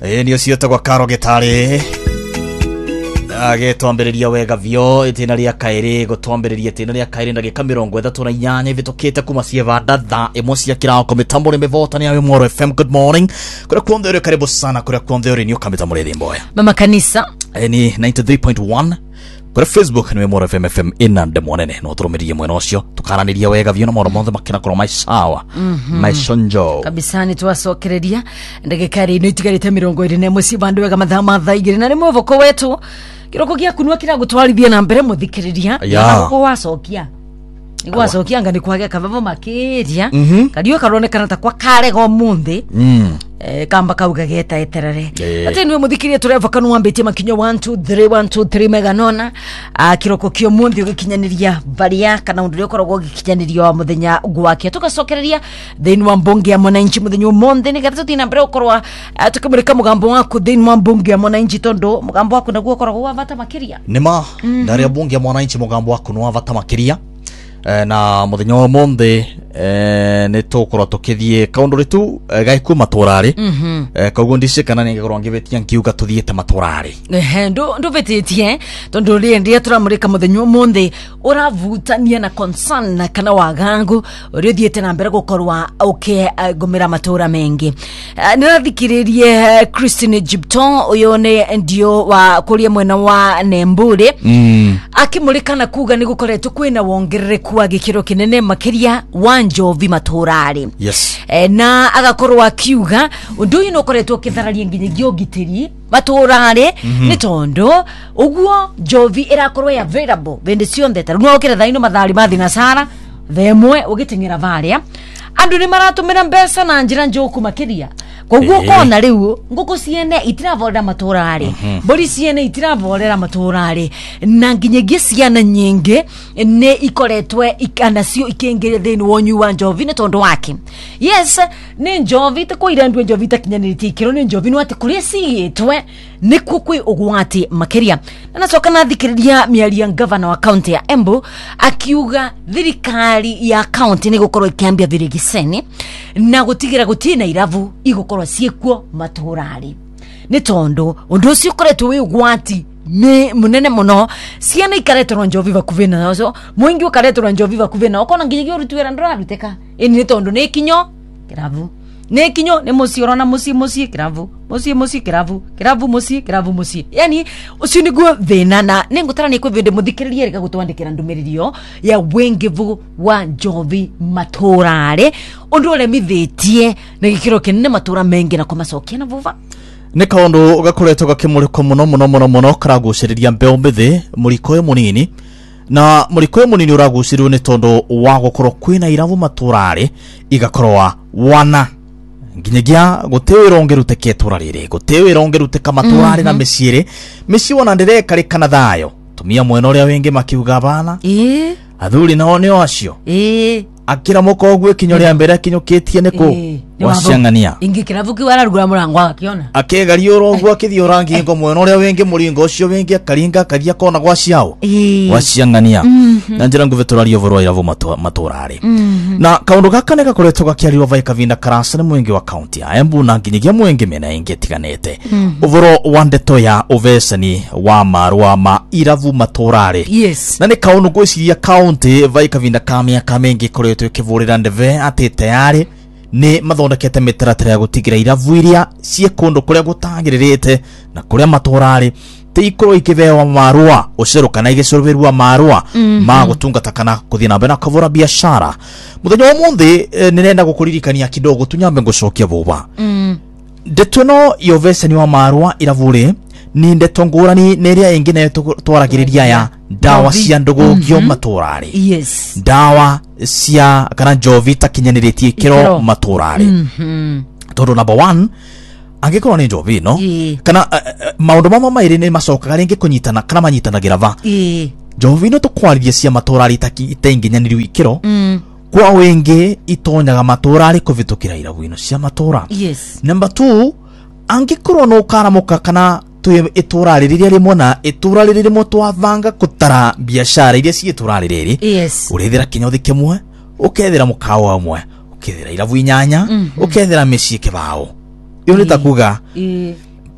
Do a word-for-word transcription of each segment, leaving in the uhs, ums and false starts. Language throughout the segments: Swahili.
Eh ndio cio tagwa Karo Gitari. Agitwambiriria wega vyo itina ria kairi gutwambiriria itina ria kairi ndagika mirongo ithatu na inyanya ivitukite kuma cievanda tha imwe cia kirako mitambo ni mivota ni ayo Moro F M. Good morning kuria kuonde uri karibu sana kuria kuonde uri ni ukamitambo ri mboya mama kanisa eh ni ninety-three point one kuria Facebook ni Moro F M F M ina ndemonene no turumirie mwena ucio tukaraniria wega vyo na moro monthe makina koro maisawa maishonjo kabisa ni twacokereria ndagika ri no itigarite mirongo iri na imwe cia bandu wega mathama thaigire na rimwe voko wetu kiroko gia kunwa kira gutwarithia na mbere muthikiriria yeah. Wacokia igwa cokia ngani kwage kababo makiria mm -hmm. kadio karonekana ta kwa karego munthi mm. eh kamba kauga geta eterere ati niwe muthikirie tureva kanu wambitie makinyo one two three one two three mega nona a kiroko kio munthi ugikinyaniria baria kana undu ukoragwo ugikinyaniria wa muthenya gwake tugacokereria thini wa mbunge ya mwananchi muthenya umonthi ni gatatu tina mbere ukorwa tukimurika mugambo waku thini wa mbunge ya mwananchi tondo mugambo waku naguo ukoragwo wa vata makiria nima mm -hmm. ndari ya mbunge ya mwananchi mugambo waku no wa vata makiria e, na muthenya umonthi e, ni tukora tukithie kaundu ritu e, gaiku maturari mhm mm e, kaugo ndice kana ni ngorwo ngibetia nkiuga tuthiete maturari ehe ndo ndo betitie tondo ri ndia turamurika muthenya umonthi uravutania na concern na kana wagangu uri thiete na mbere gukorwa okay uh, gomera matura mengi uh, nirathikiririe Christine Egypton uyo ne ndio wa kuria mwena wa Nembure mm. akimurika na kuga ni gukoretwo kwina wongerereku wa gikiro kinene makiria wa Njovi maturari yes e, na agakorwa akiuga undu uyu no koretwo kithararia nginya ogitiri maturari mm -hmm. ni tondo uguo Njovi irakorwa ya available vende cionthe taru no okira thaino mathari mathi na sara themwe ugitingera varia andu ni maratumira mbeca na njira njoku makiria koguo kona riu nguku ciene itiravorera maturari mm -hmm. bori ciene itiravorera maturari na nginyagia ciana nyingi ne ikoretwe ikanacio ikengere thini wonyu wa Njovi ne tondo wake yes ni Njovi te ko irandwe Njovi ta kinyaniriti kiro ni Njovi no ati kuria ciitwe ni kukwi ugwati makiria na nacoka na thikiriria miaria governor wa county ya Embu akiuga thirikari ya county ni gukorwo ikiambia thirigiseni na gutigira gutina iravu igukoro ciekuo maturari ni tondo undu ucio koretwo wi ugwati ni munene muno ciana ikaretwo Njovi vakuvena nazo mwingi ukaretwo Njovi vakuvena ukona nginya urutwera ndoraruteka ini ni tondo ni kinyo kiravu ne kinyo ne musi orona musi musi kiravu musi musi kiravu kiravu musi kiravu musi yani ucio niguo thina na ningutara ni kwivinde muthikiririe reka gutwandikira ndumiririo ya wengevu wa Njovi maturare undu ule mithitie na gikiro kinene matura mengi na kumacokia na vuva ni kaundu ugakoretwo gakimuriko muno muno muno muno karaguciriria mbeo mbithi muriko uyu munini na muriko uyu munini uragucirirwo ni tondu wa gukorwo kwina iravu maturari igakorwa wana nginyagia gutewe rongerute ketura riri gutewe rongerute kamaturari mm -hmm. na meciire meci wona ndireka rikana thayo tumia mwena uria wengi makiuga bana eh athuri nao nio acio eh akira muko gwe kinyo ria mbere kinyokitie niko wasiangania ingi kiravu ki wararugura murango akiona akegaria urogwa kithio rangi ngo mwena uria wengi muringo ucio wengi akaringa karia kona gwa ciao wasiangania mm -hmm. na njira nguve turario vorwa iravu maturari mm -hmm. na kaundu gakane gakoretwo gakiarirwo vai kavinda karasa ni mwengi wa county ya Embu na nginyagia mwengi mena ingi tiganete mm -hmm. uvoro wa ndeto ya uvesani wa marua ma iravu maturari yes na ni kaundu gwiciria county vai kavinda kamia kamengi koretwo ikivurira ndeve ati tayari ni mathondekete mitaratara ya gutigira iravu iria cie kundu kuria gutangirite na kuria maturari tiikoro ikivewa marua uceruka na igicorverwa marua mm -hmm. ma gutungata kana kuthina mbere na kavura biashara muthenya wa munthi e, ninenda gukuririkania kidogo tunyambe ngucokia vuba mm. ndeto no yovesani wa marua iravuri ni ndeto ngurani neria ingi nayo twaragiriria ya dawa cia ndugugio mm -hmm. maturari yes dawa cia kana Njovi takinyaniritie kiro maturari mm -hmm. tondu number one angikorwo ni Njovi no yeah. kana uh, uh, maundu mama mairi ni macokaga ringi kunyitana kana manyitanagira va yeah. Njovi no tukwaririe cia maturari itainginyanirio ikiro mm. kwa wengi itonyaga maturari kuvitukira iravu ino cia matura yes number two angikorwo no karamuka kana tuye iturari riria rimwe na iturari riria rimwe twavanga kutara biashara iria cie iturari riri yes urethira kinyothi kimwe ukethira mukawa umwe ukethira iravu inyanya mm -hmm. ukethira mecii kibao iyo ni takuga e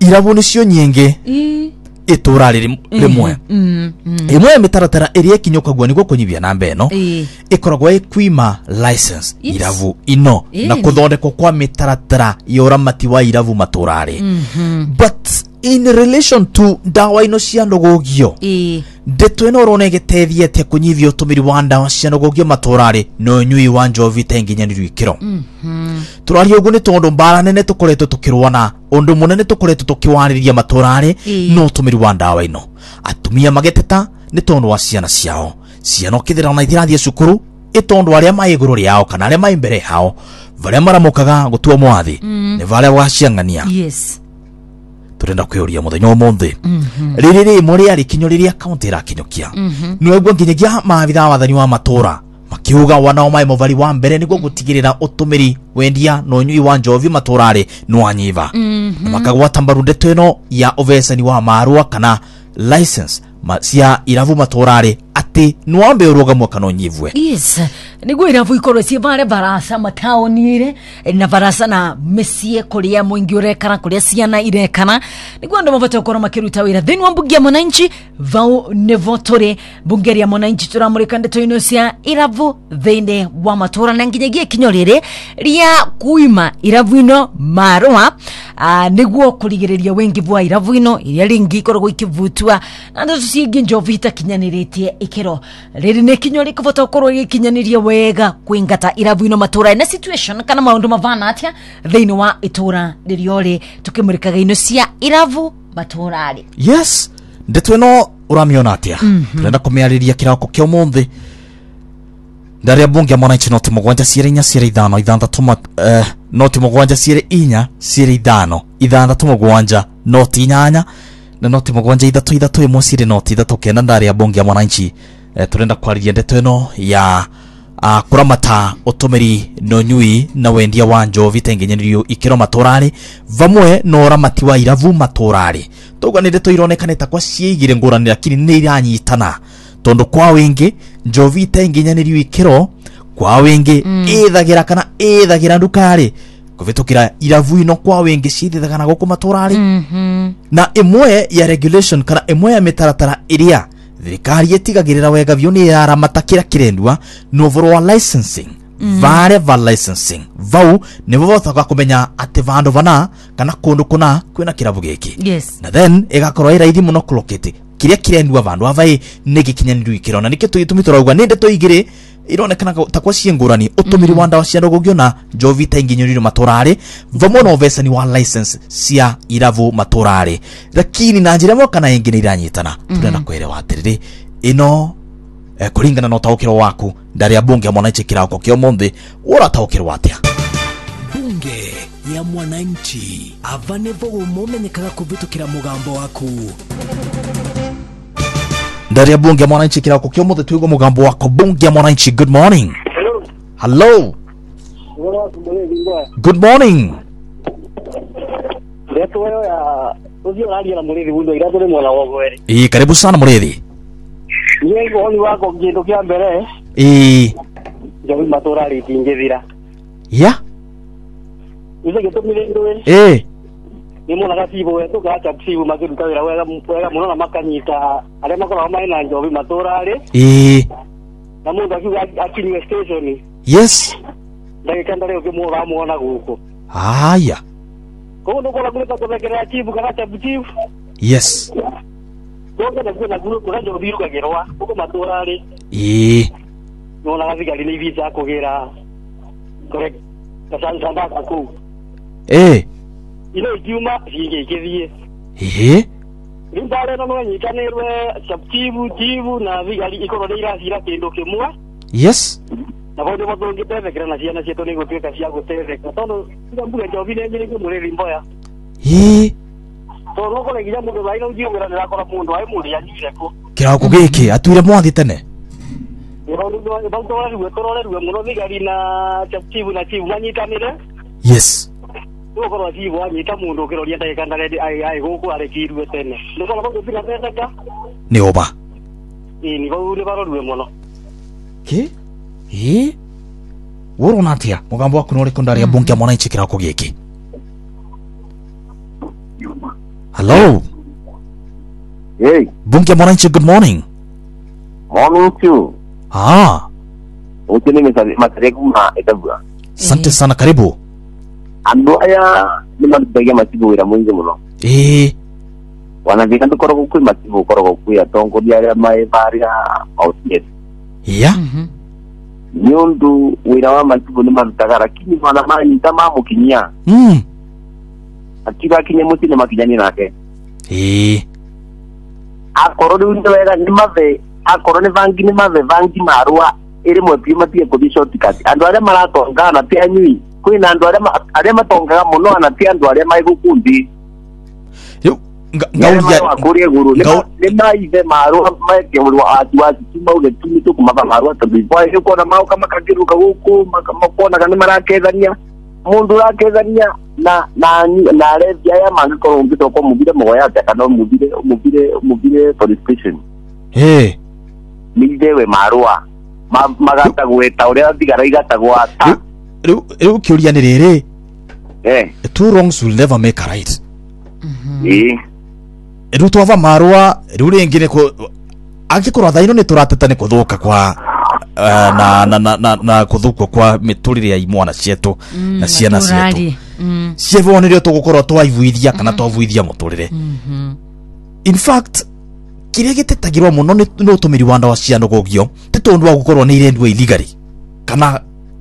irabu nicio nyingi i itura riri rimwe mm mm imwe mitaratara iria kinyokagwa niguo kunyibia namba eno i ikoragwo ikwima license Yes. irabu ino Ĩĩ. na kuthondekwo kwa mitaratara ya uramati wa irabu maturari mhm but in relation to ndawa ino cia ndogogio i ndeto ino urona igitethietie kunyivia utumiri wa ndawa cia ndogogio maturari no nyui wa njovi tenginyaniru ikiro mhm turaria ugu ni tondu mbara nene tukoretwo tukirwana undu munene tukoretwo tukiwariria maturari Ĩĩ. no utumiri wa ndawa ino atumia mageteta ni tondu wa ciana ciao ciana kithira na ithirathie cukuru itondu aria mai iguru riao kana aria mai mbere hao varia maramukaga gutua mwathi Mm. ni varia waciangania yes turenda kwiuria muthenya umuthi mhm riri rimwe riari kinyo riria kaunti irakinyokia mhm niwegwa nginyagia maabitha wathani wa matura makiuga wanao mai muvari wa mbere niguo gutigirira utumiri wendia no nyui wa njovi maturari nwanyiva mhm makagwata mbaru ndeto ino ya uvesani wa marua kana license ma, cia iravu maturari ati nwambe urugamwa kana unyivwe yes niguo irabu ikorwo cie bare barasa mataoni-ire na barasa na mesie kuria mwingi urekana kuria ciana irekana niguo ndo mabata gukorwo makiruta wira thini wa mbunge ya mwananchi vau nevo turi mbunge ya mwananchi turamurika ndeto ino cia irabu thini wa matura na nginyagia kinyo riri ria kuima irabu ino marua uh, niguo kurigiriria wengi bwa irabu ino iria ringi ikoragwo ikivutwa na ndeto ciingi njovi itakinyaniretie ikiro riri ni kinyo rikubota gukorwo gikinyaniria wega kuingata irabu ino matura na situation kana maundu mavana atia thini wa itura ririori tukimurikaga ino cia irabu maturari yes ndeto ino uramiona atia turenda kumiariria kirako kio munthi ndaria bunge ya mwananchi noti mugwanja ciere inya ciere ithano ithanthatu uh, noti mugwanja ciere inya ciere ithano ithanthatu mugwanja noti inyanya na noti mugwanja ithatu ithatu imwe ciere noti ithatu kenda ndaria bunge ya mwananchi uh, turenda kwariria ndeto ino ya uh, kuramata utumiri no nyui na wendia wa njovi tenginyanirio ikiro maturari vamwe no ramati wa iravu maturari toga ni ndeto ironekaneta kwa ciigire ngurani lakini ni iranyitana tondu kwa wingi njovi tenginyanirio ikiro kwa wingi mm. ithagira kana ithagira ndukari kuvitukira iravu ino kwa wingi cithithagana guku maturari mm -hmm. na imwe ya regulation kana imwe ya mitaratara iria thirikari itigagirira wega vyo ni yaramata kira kirendwa no voro wa licensing mm. vare va licensing vau ni vovotaga kumenya ati vandu vana kana kundu kuna kwina kiravu giki yes na then igakorwo ira ithi muno kulokete kiria kirendwa vandu avai nigikinyaniru ikirona niki tuyitumi ugwa ninde toigire ironekana takwa ciengurani utumiri mm. wa ndawa cia ndogogio na njovi tenginyaniru maturari vamwe no vesani wa license cia iravu maturari lakini na njira mo kana ingine iranyitana mm. turenda kwelewa atiriri ino eh, kuringana na utaukiro waku ndari ya bunge ya mwananchi kirako kio monthi ura taukiro atia bunge ya mwananchi avanevo umumenyekaga kuvitukira mugambo waku ndari ya bunge ya mwananchi kirako kio monthi tuigo mugambo wako bunge ya mwananchi good morning hello hello good morning Ndeto wewe ya uzio radi na mulithi wundo irato ni mwana wako eri. Eh karibu sana mulithi. Yego oni wako gindo kia mbere. Eh Jawi matora ri tingethira. ya Uze geto milendo eri. eh Ni mwana gatibo wetu gacha tsibu magiruta wira wega wega muno na makanyita ale makora maina njobi matora ri. eh Na mundu akiuga akinywe station. yes Ndagika ndare ukimuga muona guko. haya Ko ndo kola kuleta kubekera chibu kana chabu chibu. yes Doga na kuna guru kuna njobi ruka gerwa uko matora ri. eh Nona gathigari ni visa kugira correct kasanza ndaka ku eh ino ikiuma singe ikithie eh rimbare no nyitanirwe chaptibu tibu na vigari ikoro ni iracira kindu kimwe yes na bodo bodo ngitethekera na ciana cietu ni gutwika cia gutetheka tondu tiga mbuga njobi ni nyiri kumuriri mboya eh to no kole gija mundu baina ujiungira nirakora mundu ai muri anyire ku kirako giki atuire mwathi tene irondu ndo bautora riwe torore riwe muno vigari na chaptibu na tibu manyitanire yes ukorwo tibu anyita mundu ukiroria ndagika ndare ai ai guku arekirwe tene ndikora bodo pina tetheka ni oba ii ni bau ni barorwe muno ki eh woro natia mugambo waku nore kondari ya bunge ya mwananchi kirako giki Hello. Hey, Bunge ya mwananchi, good morning. morning to you. Ah, Utini matareko ma etabua. asante sana, karibu. Ando aya ni mabega masibu ira mwingi muno. Eh, Wanavika ndukoro kukui masibu koro kukui atongo diaria mae varia outlet. yeah. Mhm. Nyundu wira wa masibu ni mabitagara kini wana mani tamamu kinya. Mm. Akiba kinye musi ni makijani nake. Eh, Akoro ni unde wega ni mave. Akoro ni vangi ni mave vangi marua. Iri mwepima pia kudisho tikati. Ando aria maratonga na pia nyui. Kuina ando aria matonga muno na pia ando aria maigukundi. yo ngauria Wakurie guru ni maive marua maike mulwa atuazi tuma ule tumi tu kumaba marua tabi kwa hiyo kuna mau kama kagiruka huku makona kana marakethania mundu rakethania na na na revia ya mangiko ngito kwa mubire moya kana mubire mubire mubire police station eh nidewe marua magata gweta uria thigara igatagwa ta riu riu kiuria ni riri, eh two wrongs will never make a right. eh Riu twava marua riu ringi ni ku angikorwo thaino ni turateta ni kuthuka kwa uh, na na na, na, na kuthukwo kwa miturire ya imwana cietu Mm, na ciana cietu maturari. Mm. cievo nirio tugukorwo twaivuithia kana twavuithia muturire. Mhm. In fact kiria gitetagirwo muno ni no utumiri wa ndawa cia ndugugio ti tondu wa gukorwo ni irendwa illegally kana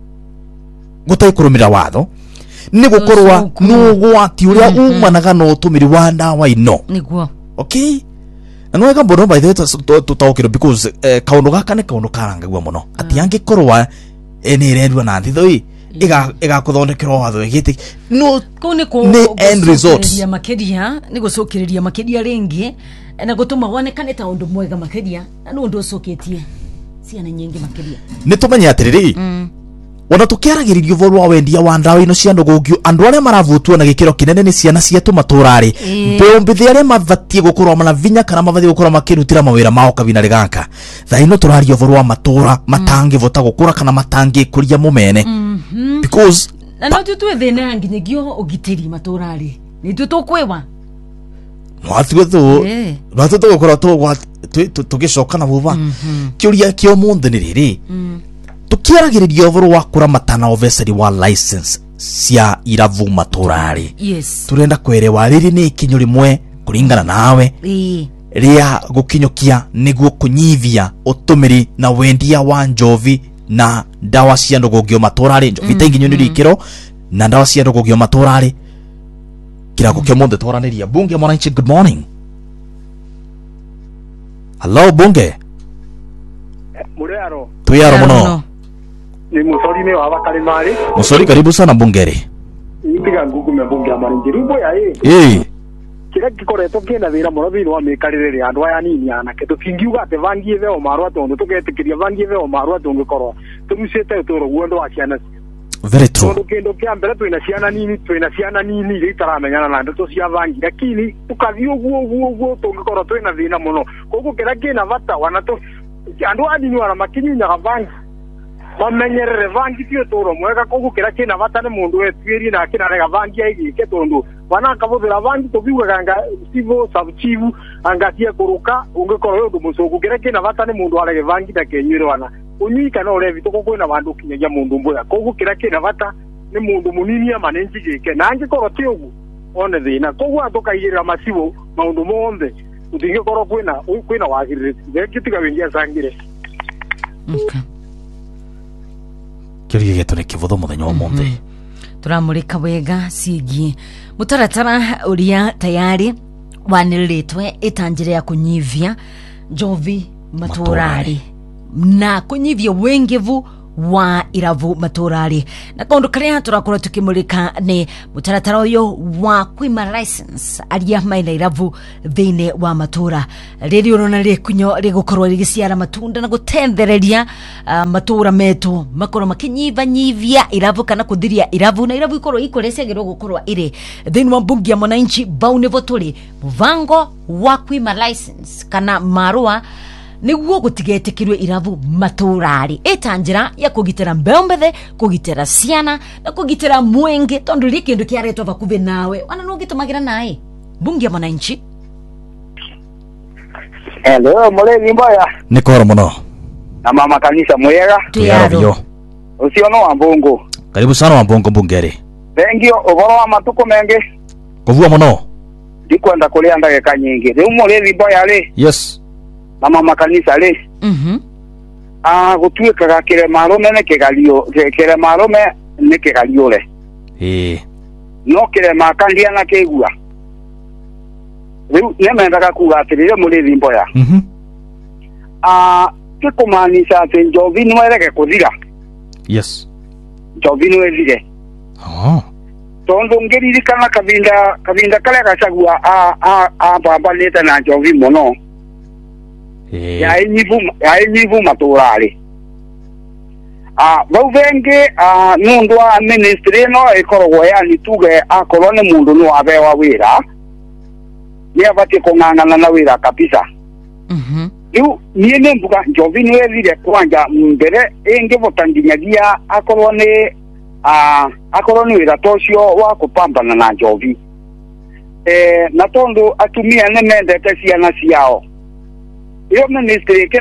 gutai kurumira watho, ni gukorwa Ucuku. nugwati uria Mhm. umanaga no utumiri wa ndawa ino. Niguo. Okay, na no ega mbono by the way tutaukiro because eh, kaundu gaka ni kaundu karangagua muno ati angikorwa eni irendwa na thithoi iga iga kuthondekerwo watho igiti no Kau ni ku Ni end results. gucokereria makiria ni gucokereria makiria ringi na gutuma wonekane ta undu mwega makiria na ni undu ucoketie ciana nyingi makiria. ni tumenye atiriri Mm. ona tukiaragiririo voru wa wendia wa ndawa ino cia ndugugio andu aria maravutwo na gikiro kinene ni ciana cietu maturari Eh. mbeombithi aria mabatie gukorwo mana vinya kana mabatie gukorwo makirutira mawira mao kabina rigaka thaino turario voru wa matura matangivota gukura kana matangikuria mumene Mhm. because Na no tu tu thina nginyagio ugitiri maturari. Ni tu tukwewa. mwathigo thu Eh. nwathigo gukorwo tu tugicoka na vuva kiuria kio munthe ni riri Mm. tukiaragiririo voru wa kuramata na oveseri wa license cia iravu maturari Yes. turenda kwerewa riri ni ikinyo rimwe kuringana nawe Eh. ria gukinyokia niguo kunyivia utumiri na wendia wa njovi na ndawa cia ndugugio maturari njovi ta inginyo ni rikiro na ndawa cia ndugugio maturari kirako kio munthe twaraniria. Bunge mwananchi, good morning. Hello bunge, Muriaro tuyaro muno ni musori ni wa bakari mari musori, karibu sana bungeri. ipiga ngugu me bunge amari ngirubo ya ye Eh, kira gikoretwo kina thira muno thini wa mikarire ri andu aya nini anake tutingiuga ati vangie ve o marwa tondu tugetikiria vangie ve o marwa tungikorwo tumusete utoro guondo wa ciana very true. tondu kindu kia mbere twina ciana nini twina ciana nini iria itaramenyana na ndeto cia vangi lakini tukathi uguo uguo uguo tungikorwo twina thina muno koguo kira kina vata wanato andu anini wana makinyunyaga vangi bamenyerere vangi tio toro mwega koguo kira kina vata ni mundu wetwirie na kina rega vangi aigike tondu wana akavuthira vangi tuviugaga nga civil sub chief angatie kuruka ungikorwo undu mucuku kira kina vata ni mundu arege vangi na kenywire wana unyui kana urevi tuko kwina vandu kinyagia mundu mboya koguo kira kina vata ni mundu munini ama ni njigike na angikorwo ti uguo one thina koguo atukaigirira macivo maundu monthe utingikorwo kwina kwina wagirire thengitiga wingia sangire. Okay. Kiuria gitu ni kivutho muthenya wa munthe. Turamurika wega ciĩgiĩ mũtaratara ũrĩa tayari wanĩrĩtwe ĩtanjĩra ya kũnyivia njovi maturari na kũnyivia wengevu wa iravu maturari na kaundu karia turakorwo tukimurika ni mutaratara uyu wa kwima license aria maina iravu thiini wa matura riri urona rikunyo rigukorwo rigiciara matunda na gutenthereria uh, matura metu makorwo makinyiva nyivia iravu kana kuthiria iravu na iravu ikorwo ikorecegirwo gukorwo iri thiini wa bunge ya mwananchi baunevo turi muvango wa kwima license kana marua niguo gutigetikirwe iravu maturari etanjira ya kugitera mbeombethe kugitera ciana na kugitera mwenge tondu ri kindu kiaretwo vakuve nawe wana no gitumagira nae bunge ya mwananchi. Hello, Mulevi Mboya. Nikoro muno. Na mama kanisa mwega. Tuyaro. Usiono wa Mbungu. Karibu sana wa Mbungu mbungere. Thengio uboro wa matuko menge. Kuvua muno. Ndikwenda kulia ndagika nyingi. Riu Mulevi Mboya ri. Yes. Na mama kanisa ri. Mhm. Ah, gutuikaga kire marume ne kigalio, kire marume ne kigalio le. Eh. No kire makandia na kigua. Riu nemendaga kuga atirire Mulevi Mboya. Mhm. Ah, kikumanisha ati Njovi nwerege kuthira. Yes. Njovi nwerige. Oh. Tondo ngeririkana kabinda kabinda kale gacagua a a a baba neta na Njovi muno. Eh. Ya inyivu ya inyivu maturari. Ah, bau venge ah nundwa ministry no ikorogwo yani tuge akorwo ni mundu no abewa wira. Ni abati kung'ang'ana na wira kabisa. Mhm. Riu niĩ nĩ mbuga Njovi nĩwethire kwanja mbere ĩngĩvotanginyagia akorwo nĩ ah akorwo nĩ wĩra tocio wa kupambana na Njovi. Eh, na tondu atumia nĩ mendete ciana ciao. Iyo ministry